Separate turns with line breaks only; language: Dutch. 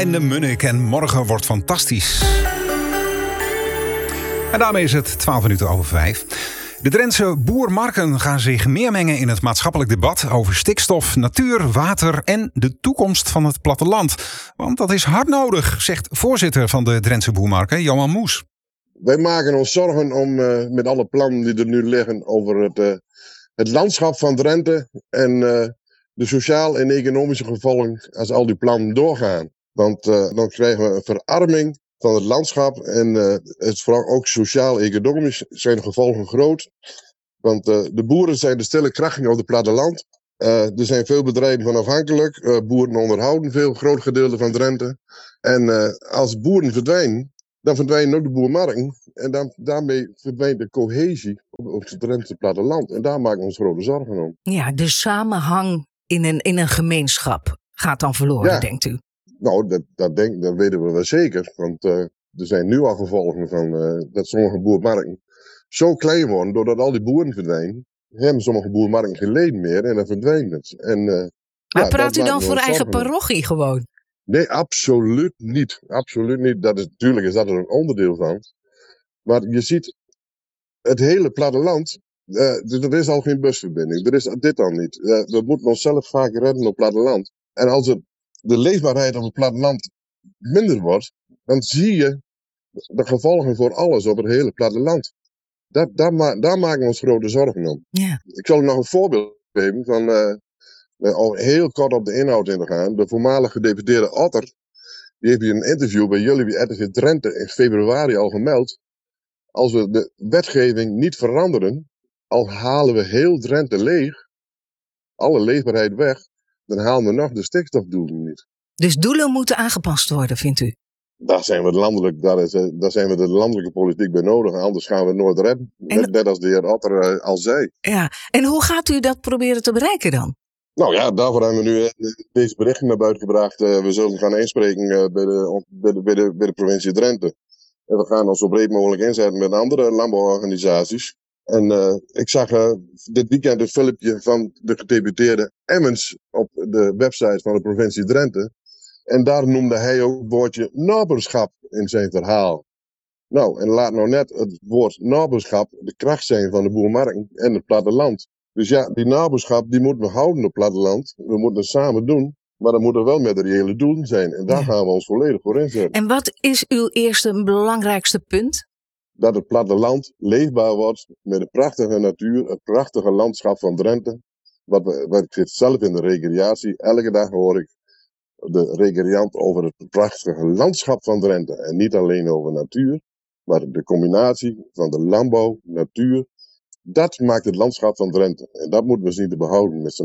in de Munnik en morgen wordt fantastisch. En daarmee is het 5:12. De Drentse boermarken gaan zich meer mengen in het maatschappelijk debat over stikstof, natuur, water en de toekomst van het platteland. Want dat is hard nodig, zegt voorzitter van de Drentse boermarken, Johan Moes.
Wij maken ons zorgen om met alle plannen die er nu liggen over het landschap van Drenthe en de sociaal en economische gevolgen als al die plannen doorgaan. Want dan krijgen we een verarming van het landschap en het vooral ook sociaal-economisch zijn de gevolgen groot. Want de boeren zijn de stille krachten op het platteland. Er zijn veel bedrijven van afhankelijk. Boeren onderhouden veel groot gedeelte van Drenthe. En als boeren verdwijnen, dan verdwijnen ook de boermarken. En daarmee verdwijnt de cohesie op het Drentse platteland. En daar maken we ons grote zorgen om.
Ja, de samenhang in een gemeenschap gaat dan verloren, denkt u?
Nou, dat weten we wel zeker. Want er zijn nu al gevolgen van dat sommige boermarken zo klein worden. Doordat al die boeren verdwijnen, hebben sommige boermarken geen leden meer en dan verdwijnt het.
Maar praat u dan voor eigen parochie gewoon?
Nee, absoluut niet. Absoluut niet. Natuurlijk is dat er een onderdeel van. Maar je ziet, het hele platteland, er is al geen busverbinding. Er is dit al niet. We moeten onszelf vaak redden op het platteland. En als de leefbaarheid op het platteland minder wordt, dan zie je de gevolgen voor alles op het hele platteland. Daar maken we ons grote zorgen om.
Ja.
Ik zal u nog een voorbeeld geven van, al heel kort op de inhoud in te gaan. De voormalige gedeputeerde Otter, die heeft in een interview bij jullie bij RTV Drenthe in februari al gemeld. Als we de wetgeving niet veranderen, al halen we heel Drenthe leeg, alle leefbaarheid weg, dan halen we nog de stikstofdoelen niet.
Dus doelen moeten aangepast worden, vindt u?
Daar zijn we de landelijke politiek bij nodig. Anders gaan we het nooit redden. Net als de heer Otter al zei.
Ja, en hoe gaat u dat proberen te bereiken dan?
Nou ja, daarvoor hebben we nu deze berichten naar buiten gebracht. We zullen gaan inspreken bij de provincie Drenthe. En we gaan ons zo breed mogelijk inzetten met andere landbouworganisaties. En ik zag dit weekend een filmpje van de gedeputeerde Emmens op de website van de provincie Drenthe. En daar noemde hij ook het woordje naberschap in zijn verhaal. Nou, en laat nou net het woord naberschap de kracht zijn van de boermarken en het platteland. Dus ja, die naberschap die moeten we houden op het platteland. We moeten het samen doen, maar dat moet er wel met de reële doelen zijn. En daar gaan we ons volledig voor inzetten.
En wat is uw eerste belangrijkste punt?
Dat het platteland leefbaar wordt met een prachtige natuur, het prachtige landschap van Drenthe. Wat ik zit zelf in de recreatie. Elke dag hoor ik de recreant over het prachtige landschap van Drenthe. En niet alleen over natuur, maar de combinatie van de landbouw, natuur. Dat maakt het landschap van Drenthe. En dat moeten we zien te behouden met z'n